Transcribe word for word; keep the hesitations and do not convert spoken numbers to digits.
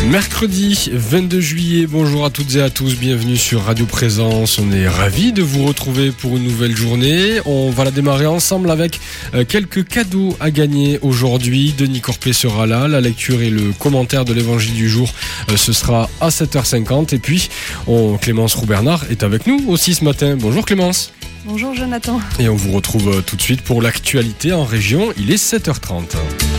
Mercredi vingt-deux juillet, bonjour à toutes et à tous, bienvenue sur Radio Présence. On est ravis de vous retrouver pour une nouvelle journée. On va la démarrer ensemble avec quelques cadeaux à gagner aujourd'hui. Denis Corpé sera là, la lecture et le commentaire de l'évangile du jour, ce sera à sept heures cinquante. Et puis, on, Clémence Roux-Bernard est avec nous aussi ce matin. Bonjour Clémence. Bonjour Jonathan. Et on vous retrouve tout de suite pour l'actualité en région, il est sept heures trente.